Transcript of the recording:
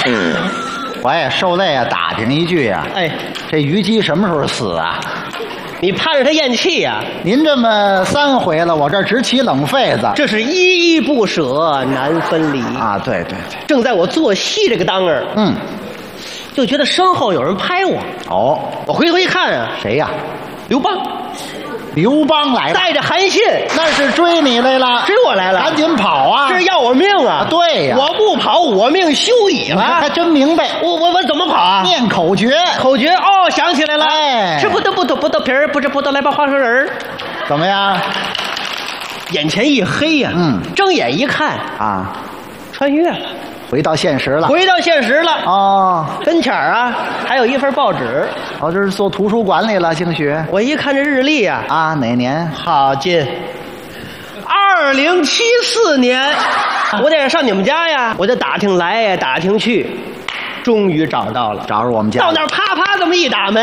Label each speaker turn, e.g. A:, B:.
A: 我也受累啊，打听一句啊，
B: 哎，
A: 这虞姬什么时候死啊？
B: 你盼着他咽气呀？
A: 您这么3回了，我这儿直起冷痱子。
B: 这是依依不舍，难分离
A: 啊，对对对，
B: 正在我做戏这个当儿，就觉得身后有人拍我。
A: 哦，
B: 我回头一看啊，
A: 谁呀？
B: 刘邦
A: 刘邦来了，
B: 带着韩信，
A: 那是追你来了，
B: 追我来了，
A: 赶紧跑啊！
B: 这是要我命啊！
A: 对呀，
B: 我不跑，我命休矣了。
A: 还真明白，
B: 我怎么跑啊？
A: 念口诀，
B: 口诀哦，想起来了，
A: 哎，
B: 吃葡萄皮儿，不吃葡萄来包花生仁儿。
A: 怎么样？
B: 眼前一黑呀，睁眼一看
A: 啊，
B: 穿越了。
A: 回到现实了，
B: 回到现实了
A: 哦，
B: 跟前儿啊还有一份报纸，
A: 我这是做图书馆里了，兴许
B: 我一看这日历啊，
A: 哪年？
B: 好近，2074年，我得上你们家呀，我就打听来呀打听去，终于找到了，
A: 找着我们家，
B: 到那儿啪啪这么一打门。